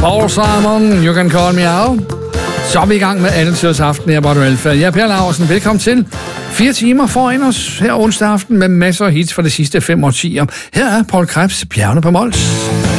Paul Simon, You Can Call Me Out. Så er vi i gang med Alle Aften her på Radio Alfa. Jeg er Per Laursen, velkommen til. 4 timer foran os her onsdag aften med masser af hits fra de sidste 5 årtier. Her er Paul Krebs, Bjergene på Mols.